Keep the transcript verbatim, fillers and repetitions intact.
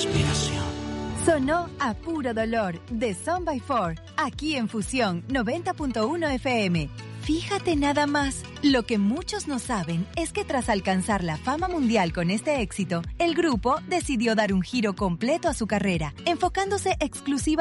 respiración. Sonó A Puro Dolor de Son by Four, aquí en Fusión noventa punto uno F M. Fíjate nada más, lo que muchos no saben es que tras alcanzar la fama mundial con este éxito, el grupo decidió dar un giro completo a su carrera, enfocándose exclusivamente